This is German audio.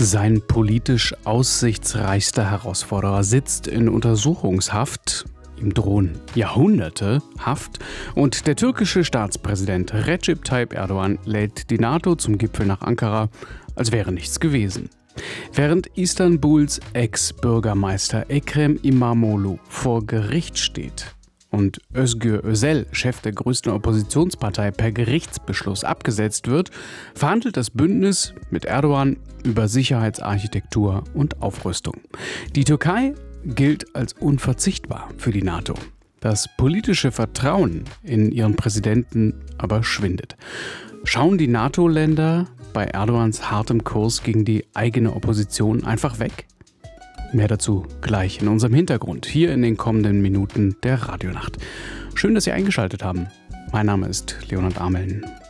Sein politisch aussichtsreichster Herausforderer sitzt in Untersuchungshaft. Ihm drohen Jahrhunderte Haft. Und der türkische Staatspräsident Recep Tayyip Erdogan lädt die NATO zum Gipfel nach Ankara, als wäre nichts gewesen. Während Istanbuls Ex-Bürgermeister Ekrem İmamoğlu vor Gericht steht und Özgür Özel, Chef der größten Oppositionspartei, per Gerichtsbeschluss abgesetzt wird, verhandelt das Bündnis mit Erdogan über Sicherheitsarchitektur und Aufrüstung. Die Türkei gilt als unverzichtbar für die NATO. Das politische Vertrauen in ihren Präsidenten aber schwindet. Schauen die NATO-Länder bei Erdogans hartem Kurs gegen die eigene Opposition einfach weg? Mehr dazu gleich in unserem Hintergrund, hier in den kommenden Minuten der Radionacht. Schön, dass Sie eingeschaltet haben. Mein Name ist Leonhard Ameln.